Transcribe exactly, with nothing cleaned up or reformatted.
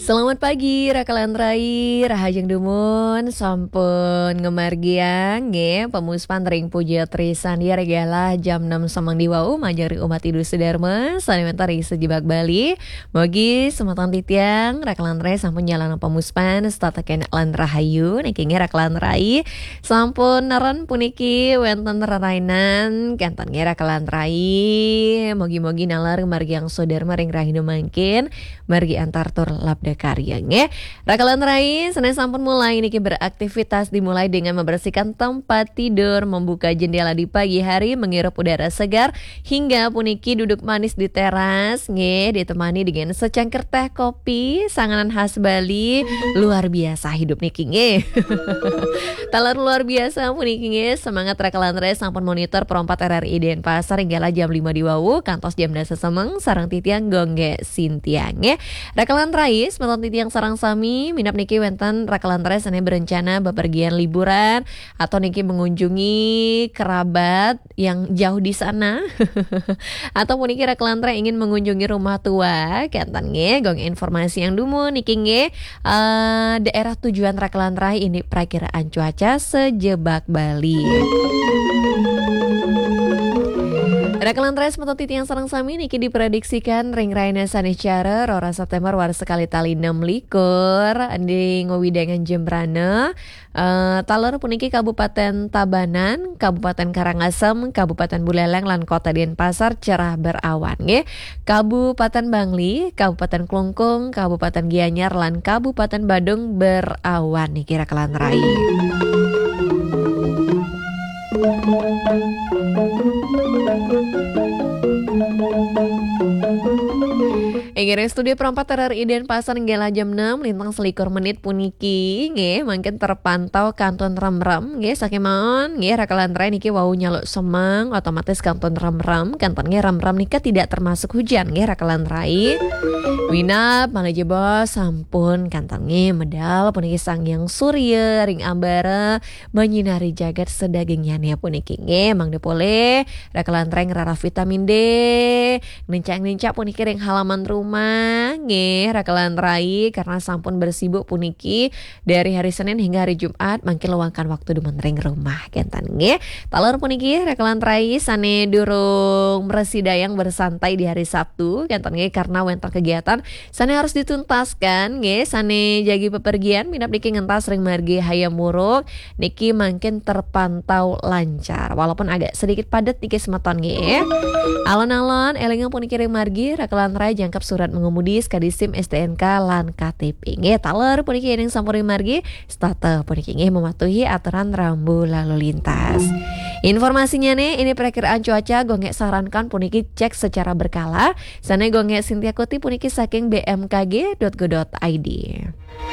Selamat pagi Rakalan Rai, Rahajeng Dumun, sampun ngemargiang nge pemuspan ring puja trisan dia regala jam enam samang diwau majari umat Idul Sudarma salimentari sejebak Bali. Mogi sematan titiang Rakalan Rai sampun jalan pemuspan stata kena lan rahayu niki nge Rakalan Rai sampun naran puniki wenten rarainan kantan nge Rakalan Rai. Mogi-mogi nalar margiang Sudarma ring rahidu mangkin margi antar tur labda karya nge. Rakalan Rai Senin sampun mulai niki beraktivitas dimulai dengan membersihkan tempat tidur, membuka jendela di pagi hari, menghirup udara segar hingga puniki duduk manis di teras nge, ditemani dengan secangkir teh kopi sanganan khas Bali. Luar biasa hidup niki nge. Talar luar biasa puniki nge. Semangat Rakalan Rai sampun monitor perompat R R I Denpasar hingga jam lima di wau kantos jam dasa semeng sarang titiang gongge Sintia nge. Rakalan Rai Meton titiang sarang sami minap niki wenten Rakalan Rai sana berencana bepergian liburan atau niki mengunjungi kerabat yang jauh di sana atau niki Rakalan Rai ingin mengunjungi rumah tua kantan nge gong informasi yang dumu niki nge uh, daerah tujuan Rakalan Rai ini perakiraan cuaca sejebak Bali. Rakalan Rai meton titiang sarang sami niki diprediksikan ring raina sanecara rora September war sekali tali enam likur di ngowidangan Jembrana uh, taler puniki Kabupaten Tabanan, Kabupaten Karangasem, Kabupaten Buleleng lan Kota Denpasar cerah berawan nge. Kabupaten Bangli, Kabupaten Klungkung, Kabupaten Gianyar lan Kabupaten Badung berawan niki Rakalan Rai. Ingin studio perempat R R I Denpasar nggela jam enam lintang selikur menit puniki nge mungkin terpantau kanton rem-rem nge sakemon nge Rakalan Rai niki wau nyaluk semang otomatis kanton rem-rem kanton nge rem-rem nika tidak termasuk hujan nge Rakalan Rai winap malaje bos sampun kanton nge medal puniki sang yang surya ring ambara menyinari jagat sedagingnya nih puniki nge mang depole Rakalan Rai ngerara vitamin D nincak-nincak puniki ring halaman rumah nge Rakalan Rai karena sampun bersibuk puniki dari hari Senin hingga hari Jumat mangkin luangkan waktu di ring rumah kentan nge talor puniki Rakalan Rai sane durung meresidayang bersantai di hari Sabtu kentan nge karena wenter kegiatan sane harus dituntaskan nge sane jagi pepergian minap niki ngentas ring margi hayam muruk niki mangkin terpantau lancar walaupun agak sedikit padat niki semeton nge alon-alon elingan puniki ring margi Rakalan Rai jangkap surat mengemudi skadisim S T N K lan K T P nge taler puniki yang sampuri margi stata puniki nge mematuhi aturan rambu lalu lintas. Informasinya nih ini perakiraan cuaca gonge sarankan puniki cek secara berkala sana gonge Sintia Kuti puniki saking b m k g dot go dot i d.